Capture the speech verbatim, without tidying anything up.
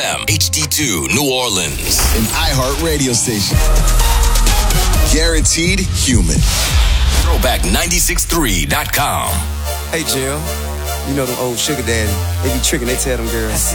H D two New Orleans. An iHeart radio station. Guaranteed human. Throwback nine six three dot com. Hey, Jill. You know them old sugar daddy. They be tricking, they tell them girls.